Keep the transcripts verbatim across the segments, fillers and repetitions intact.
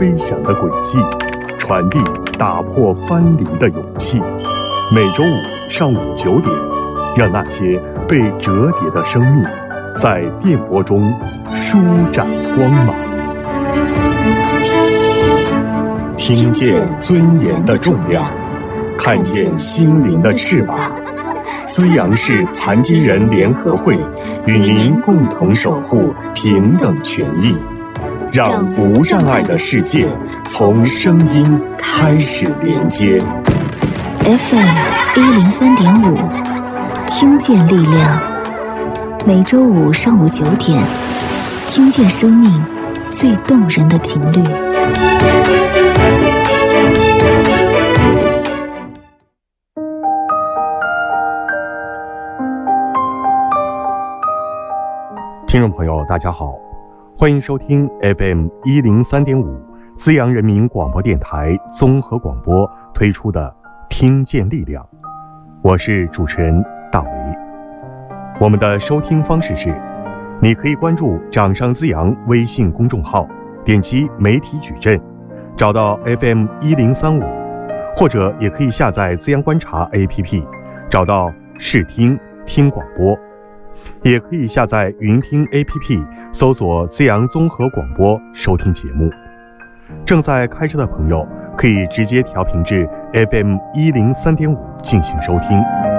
飞翔的轨迹，传递打破藩篱的勇气。每周五上午九点，让那些被折叠的生命在电波中舒展光芒。听见尊严的重量，看见心灵的翅膀。资阳市残疾人联合会与您共同守护平等权益，让无障碍的世界从声音开始连接。 F M 一零三点五，听见力量。每周五上午九点，听见生命最动人的频率。 听众朋友大家好，欢迎收听 F M 一零三点五资阳人民广播电台综合广播推出的听见力量，我是主持人大为。我们的收听方式是，你可以关注掌上资阳微信公众号，点击媒体矩阵找到 F M 一零三五，或者也可以下载资阳观察 A P P 找到视听听广播，也可以下载云听 A P P 搜索资阳综合广播收听节目。正在开车的朋友可以直接调频至 F M 一零三点五进行收听。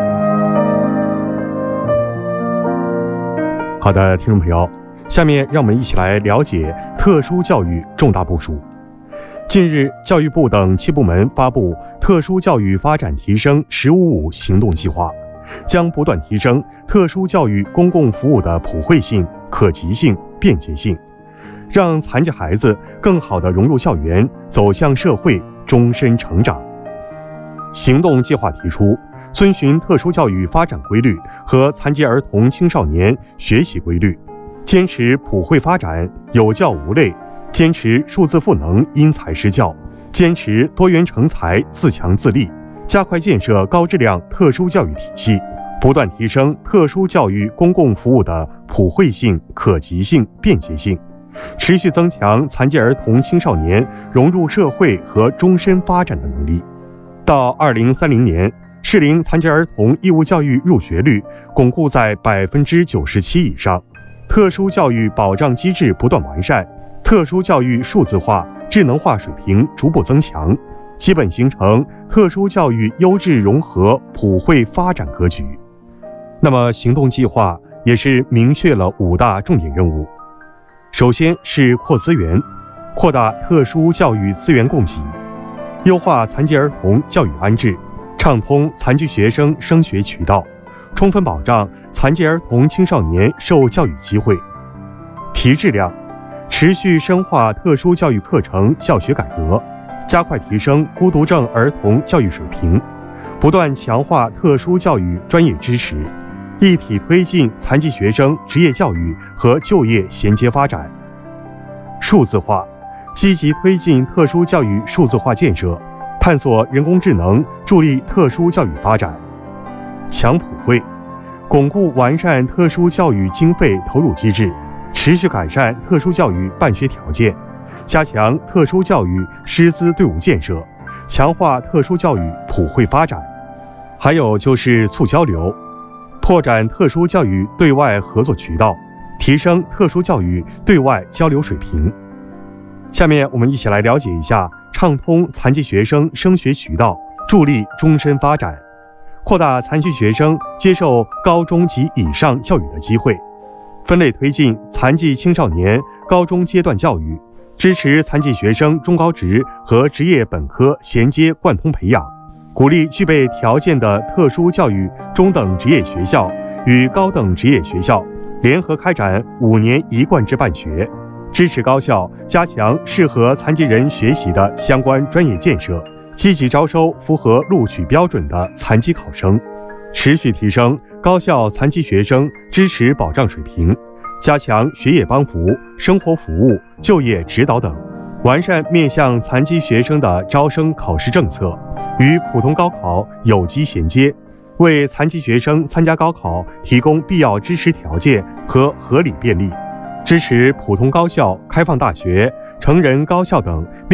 好的，听众朋友，下面让我们一起来了解特殊教育重大部署。近日，教育部等七部门发布特殊教育发展提升“十五五”行动计划，将不断提升特殊教育公共服务的普惠性、可及性、便捷性，让残疾孩子更好地融入校园，走向社会，终身成长。行动计划提出，遵循特殊教育发展规律和残疾儿童青少年学习规律，坚持普惠发展，有教无类，坚持数字赋能因材施教，坚持多元成才自强自立，加快建设高质量特殊教育体系，不断提升特殊教育公共服务的普惠性、可及性、便捷性，持续增强残疾儿童青少年融入社会和终身发展的能力。到二零三零年，适龄残疾儿童义务教育入学率巩固在百分之九十七以上，特殊教育保障机制不断完善，特殊教育数字化、智能化水平逐步增强，基本形成特殊教育优质融合普惠发展格局。那么行动计划也是明确了五大重点任务。首先是扩资源，扩大特殊教育资源供给，优化残疾儿童教育安置，畅通残疾学生升学渠道，充分保障残疾儿童青少年受教育机会。提质量，持续深化特殊教育课程教学改革，加快提升孤独症儿童教育水平，不断强化特殊教育专业支持，一体推进残疾学生职业教育和就业衔接发展。数字化，积极推进特殊教育数字化建设，探索人工智能助力特殊教育发展。强普惠，巩固完善特殊教育经费投入机制，持续改善特殊教育办学条件，加强特殊教育师资队伍建设，强化特殊教育普惠发展。还有就是促交流，拓展特殊教育对外合作渠道，提升特殊教育对外交流水平。下面我们一起来了解一下畅通残疾学生升学渠道，助力终身发展，扩大残疾学生接受高中及以上教育的机会，分类推进残疾青少年高中阶段教育，支持残疾学生中高职和职业本科衔接贯通培养，鼓励具备条件的特殊教育中等职业学校与高等职业学校联合开展五年一贯制办学，支持高校加强适合残疾人学习的相关专业建设，积极招收符合录取标准的残疾考生，持续提升高校残疾学生支持保障水平，加强学业帮扶、生活服务、就业指导等，完善面向残疾学生的招生考试政策，与普通高考有机衔接，为残疾学生参加高考提供必要支持条件和合理便利，支持普通高校、开放大学、成人高校等